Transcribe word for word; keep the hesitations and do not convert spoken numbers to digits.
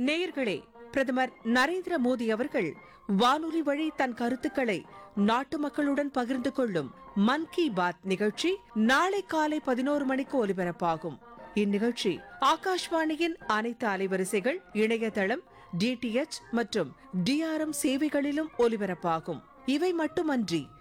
நேயர்களே, பிரதமர் நரேந்திர மோடி அவர்கள் வானொலி வழி தன் கருத்துக்களை நாட்டு மக்களுடன் பகிர்ந்து கொள்ளும் மன் கி பாத் நிகழ்ச்சி நாளை காலை பதினோரு மணிக்கு ஒலிபரப்பாகும். இந்நிகழ்ச்சி ஆகாஷ்வாணியின் அனைத்து அலைவரிசைகள், இணையதளம், டிடிஎச் மற்றும் டிஆர்எம் சேவைகளிலும் ஒலிபரப்பாகும். இவை மட்டுமன்றி